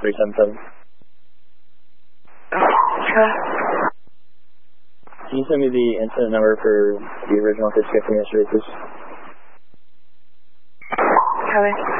377. Okay. Can you send me the incident number for the original case from yesterday, please? Copy.